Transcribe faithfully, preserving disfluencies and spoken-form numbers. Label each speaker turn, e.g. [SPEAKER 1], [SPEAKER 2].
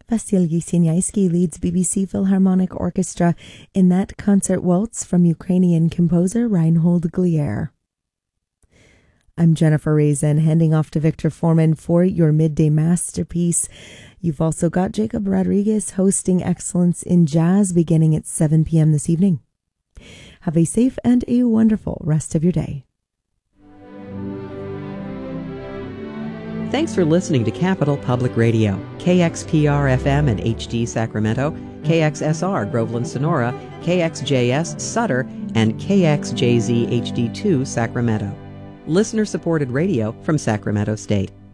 [SPEAKER 1] Wasyl Siniaski leads B B C Philharmonic Orchestra in that concert waltz from Ukrainian composer Reinhold Glier. I'm Jennifer Raisin, handing off to Victor Foreman for your midday masterpiece. You've also got Jacob Rodriguez hosting Excellence in Jazz beginning at seven p.m. this evening. Have a safe and a wonderful rest of your day.
[SPEAKER 2] Thanks for listening to Capital Public Radio, K X P R F M and H D Sacramento, K X S R Groveland Sonora, K X J S Sutter, and K X J Z H D two Sacramento. Listener-supported radio from Sacramento State.